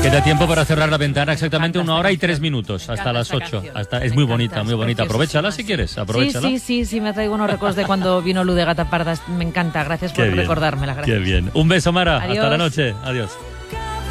Queda tiempo para cerrar la ventana, exactamente Encanta 1 hora y esta 3 canción. minutos, hasta las 8. Canción. Es muy bonita, muy bonita. Aprovechala si quieres, aprovechala. Sí, me traigo unos recuerdos de cuando vino Lu de Gata Parda. Me encanta, gracias por recordármela. Gracias. Qué bien. Un beso, Mara. Adiós. Hasta la noche. Adiós.